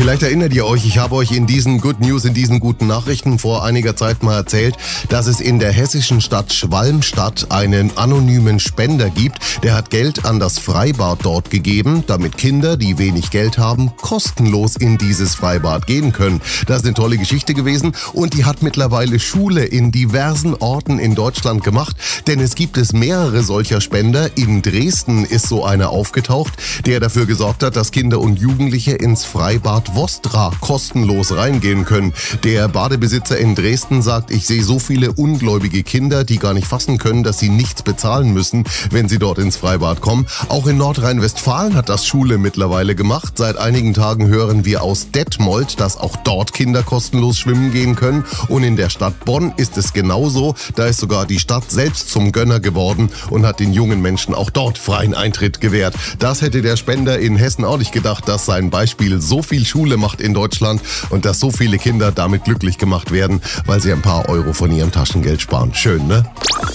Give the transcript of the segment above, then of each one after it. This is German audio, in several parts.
Vielleicht erinnert ihr euch, ich habe euch in diesen Good News, in diesen guten Nachrichten vor einiger Zeit mal erzählt, dass es in der hessischen Stadt Schwalmstadt einen anonymen Spender gibt. Der hat Geld an das Freibad dort gegeben, damit Kinder, die wenig Geld haben, kostenlos in dieses Freibad gehen können. Das ist eine tolle Geschichte gewesen und die hat mittlerweile Schule in diversen Orten in Deutschland gemacht, denn es gibt mehrere solcher Spender. In Dresden ist so einer aufgetaucht, der dafür gesorgt hat, dass Kinder und Jugendliche ins Freibad Vostra kostenlos reingehen können. Der Badebesitzer in Dresden sagt, ich sehe so viele ungläubige Kinder, die gar nicht fassen können, dass sie nichts bezahlen müssen, wenn sie dort ins Freibad kommen. Auch in Nordrhein-Westfalen hat das Schule mittlerweile gemacht. Seit einigen Tagen hören wir aus Detmold, dass auch dort Kinder kostenlos schwimmen gehen können. Und in der Stadt Bonn ist es genauso. Da ist sogar die Stadt selbst zum Gönner geworden und hat den jungen Menschen auch dort freien Eintritt gewährt. Das hätte der Spender in Hessen auch nicht gedacht, dass sein Beispiel so viel Schule macht in Deutschland und dass so viele Kinder damit glücklich gemacht werden, weil sie ein paar Euro von ihrem Taschengeld sparen. Schön, ne?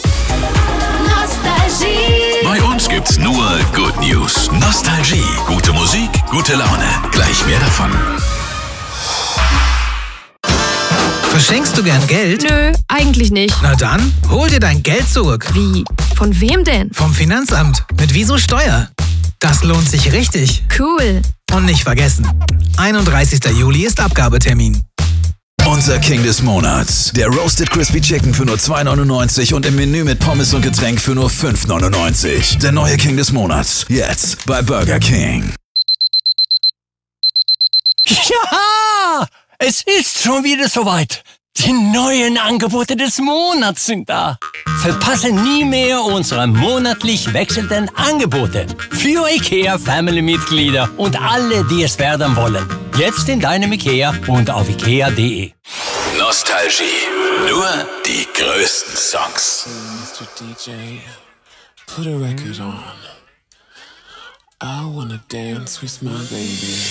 Nostalgie. Bei uns gibt's nur Good News. Nostalgie. Gute Musik, gute Laune. Gleich mehr davon. Verschenkst du gern Geld? Nö, eigentlich nicht. Na dann, hol dir dein Geld zurück. Wie? Von wem denn? Vom Finanzamt. Mit Wieso Steuer. Das lohnt sich richtig. Cool. Und nicht vergessen, 31. Juli ist Abgabetermin. Unser King des Monats. Der Roasted Crispy Chicken für nur 2,99 und im Menü mit Pommes und Getränk für nur 5,99. Der neue King des Monats. Jetzt bei Burger King. Ja, es ist schon wieder soweit. Die neuen Angebote des Monats sind da. Verpasse nie mehr unsere monatlich wechselnden Angebote für IKEA-Family-Mitglieder und alle, die es werden wollen. Jetzt in deinem IKEA und auf ikea.de. Nostalgie. Nur die größten Songs. Mr. DJ, put a record on. I wanna dance with my baby.